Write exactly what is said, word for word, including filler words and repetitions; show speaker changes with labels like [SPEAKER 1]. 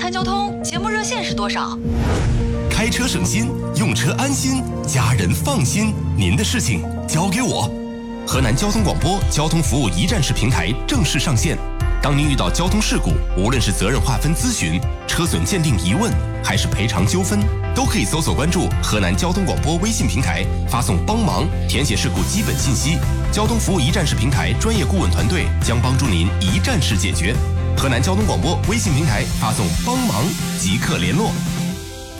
[SPEAKER 1] 看交通节目热线是多少？
[SPEAKER 2] 开车省心，用车安心，家人放心，您的事情交给我。河南交通广播交通服务一站式平台正式上线。当您遇到交通事故，无论是责任划分咨询、车损鉴定疑问，还是赔偿纠纷，都可以搜索关注河南交通广播微信平台，发送帮忙，填写事故基本信息。交通服务一站式平台专业顾问团队将帮助您一站式解决。河南交通广播微信平台发送帮忙即刻联络。